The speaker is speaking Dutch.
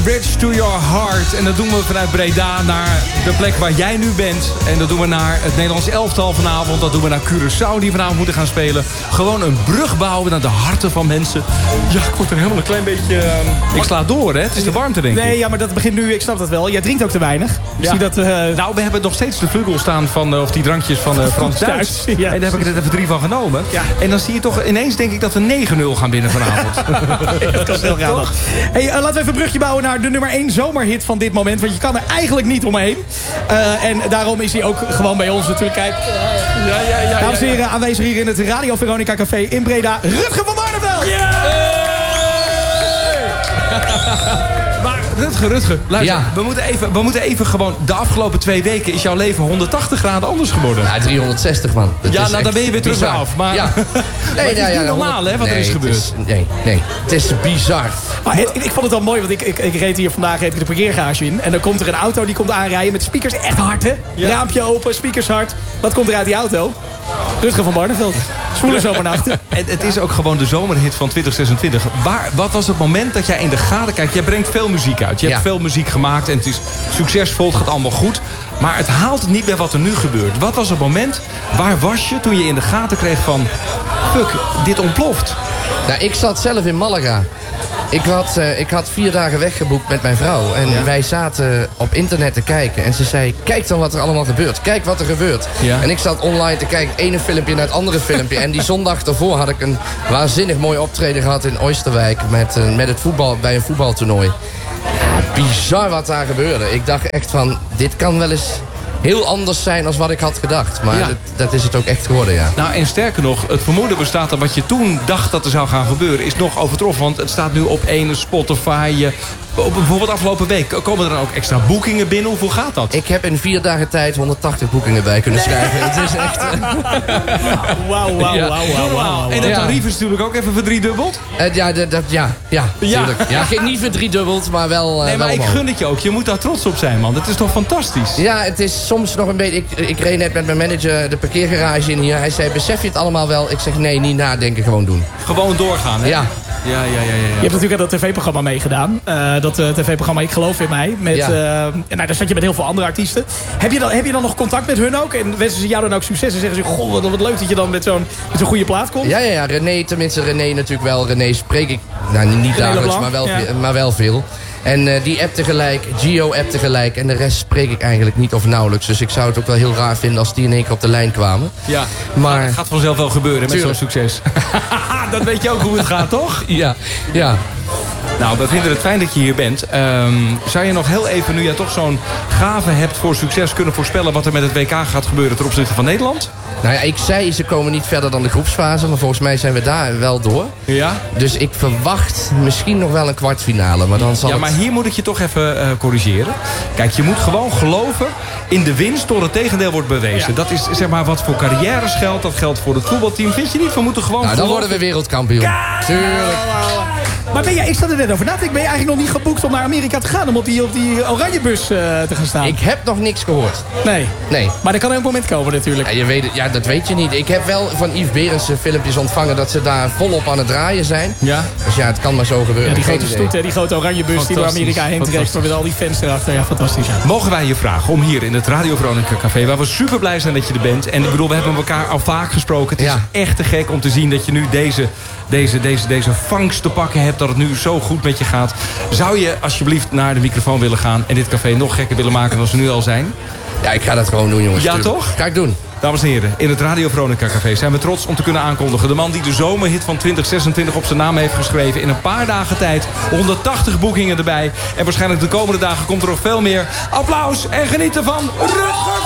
Bridge to Your Heart. En dat doen we vanuit Breda naar de plek waar jij nu bent. En dat doen we naar het Nederlands elftal vanavond. Dat doen we naar Curaçao die vanavond moeten gaan spelen. Gewoon een brug bouwen naar de harten van mensen. Ja, ik word er helemaal een klein beetje... Ik sla door, hè? Het is de warmte, denk ik. Nee, ja, maar dat begint nu, ik snap dat wel. Jij drinkt ook te weinig. Ja. Zie dat, Nou, we hebben nog steeds de vlugel staan van, of die drankjes van Frans-Duits. Ja. En daar heb ik er net even 3 van genomen. Ja. En dan zie je toch, ineens denk ik dat we 9-0 gaan binnen vanavond. Dat kan heel graag. Hey, laten we even een brugje bouwen naar de nummer 1 zomerhit van dit moment. Want je kan er eigenlijk niet omheen. En daarom is hij ook gewoon bij ons natuurlijk. Kijk, dames en heren, aanwezig hier in het Radio Veronica Café in Breda. Rutger van Barneveld! Maar Rutger, luister. Ja. We moeten even gewoon... De afgelopen 2 weken is jouw leven 180 graden anders geworden. Ja, 360 man. Dat is dan ben je weer terug bizar. af. Maar, ja. Nee, het is niet normaal, hè, wat er is gebeurd. Nee, het is bizar. Maar ik vond het wel mooi, want ik reed hier vandaag de parkeergarage in. En dan komt er een auto die komt aanrijden met speakers echt hard, hè? Ja. Raampje open, speakers hard. Wat komt er uit die auto? Rutger van Barneveld. Zwoele zomernachten. En het is ook gewoon de zomerhit van 2026. Wat was het moment dat jij in de gaten kijkt? Jij brengt veel muziek uit. Je hebt veel muziek gemaakt en het is succesvol. Het gaat allemaal goed. Maar het haalt het niet bij wat er nu gebeurt. Wat was het moment? Waar was je toen je in de gaten kreeg van... Fuck, dit ontploft. Nou, ik zat zelf in Malaga. Ik had 4 dagen weggeboekt met mijn vrouw. En wij zaten op internet te kijken. En ze zei, kijk dan wat er allemaal gebeurt. Kijk wat er gebeurt. Ja. En ik zat online te kijken, ene filmpje naar het andere filmpje. En die zondag daarvoor had ik een waanzinnig mooi optreden gehad in Oosterwijk. Met het voetbal, bij een voetbaltoernooi. Ja, bizar wat daar gebeurde. Ik dacht echt van, dit kan wel eens... heel anders zijn dan wat ik had gedacht. Maar dat is het ook echt geworden, ja. Nou, en sterker nog, het vermoeden bestaat dat wat je toen dacht dat er zou gaan gebeuren... is nog overtroffen, want het staat nu op 1 Spotify... Bijvoorbeeld afgelopen week, komen er dan ook extra boekingen binnen? Hoeveel gaat dat? Ik heb in 4 dagen tijd 180 boekingen bij kunnen schrijven. Het is echt... Wauw. En dat tarief is natuurlijk ook even verdriedubbeld? Ja, natuurlijk. Ja, niet verdriedubbeld, maar wel... Nee, maar wel ik gun het je ook. Je moet daar trots op zijn, man. Dat is toch fantastisch? Ja, het is soms nog een beetje... Ik reed net met mijn manager de parkeergarage in hier. Hij zei, besef je het allemaal wel? Ik zeg, nee, niet nadenken, gewoon doen. Gewoon doorgaan, hè? Ja. Ja. Je hebt natuurlijk aan dat tv-programma meegedaan. Dat tv-programma Ik Geloof in Mij. Daar zat je met heel veel andere artiesten. Heb je dan nog contact met hun ook? En wensen ze jou dan ook succes? En zeggen ze, goh, wat leuk dat je dan met zo'n goede plaat komt? Ja. René natuurlijk wel. René spreek ik, nou niet dagelijks, maar wel veel. En die app tegelijk, Gio app tegelijk. En de rest spreek ik eigenlijk niet of nauwelijks. Dus ik zou het ook wel heel raar vinden als die in één keer op de lijn kwamen. Ja, maar het gaat vanzelf wel gebeuren met zo'n succes. Dat weet je ook hoe het gaat, toch? Ja. Nou, we vinden het fijn dat je hier bent. Zou je nog heel even, nu jij toch zo'n gave hebt voor succes... kunnen voorspellen wat er met het WK gaat gebeuren ten opzichte van Nederland? Nou ja, ik zei ze komen niet verder dan de groepsfase. Maar volgens mij zijn we daar wel door. Ja? Dus ik verwacht misschien nog wel een kwartfinale. Maar dan zal maar hier moet ik je toch even corrigeren. Kijk, je moet gewoon geloven in de winst door het tegendeel wordt bewezen. Ja. Dat is zeg maar wat voor carrières geldt. Dat geldt voor het voetbalteam. Vind je niet? We moeten gewoon dan worden we wereldkampioen. Tuurlijk. Maar ik sta er net over na te denken. Ben je eigenlijk nog niet geboekt om naar Amerika te gaan? Om op die oranjebus te gaan staan? Ik heb nog niks gehoord. Nee. Maar er kan elk moment komen natuurlijk. Ja, je weet het, dat weet je niet. Ik heb wel van Yves Berendsen filmpjes ontvangen... dat ze daar volop aan het draaien zijn. Ja. Dus ja, het kan maar zo gebeuren. Ja, die grote stoet, die grote oranjebus die door Amerika heen trekt... met al die fans erachter. Ja, fantastisch. Ja. Mogen wij je vragen om hier in het Radio Veronica Café... waar we super blij zijn dat je er bent. En ik bedoel, we hebben elkaar al vaak gesproken. Het is echt te gek om te zien dat je nu deze vangst te pakken hebt... dat het nu zo goed met je gaat. Zou je alsjeblieft naar de microfoon willen gaan... en dit café nog gekker willen maken dan ze nu al zijn? Ja, ik ga dat gewoon doen, jongens. Ja, toch? Ga ik doen. Dames en heren, in het Radio Veronica Café zijn we trots om te kunnen aankondigen... de man die de zomerhit van 2026 op zijn naam heeft geschreven... in een paar dagen tijd, 180 boekingen erbij... en waarschijnlijk de komende dagen komt er nog veel meer. Applaus en geniet ervan, Rutger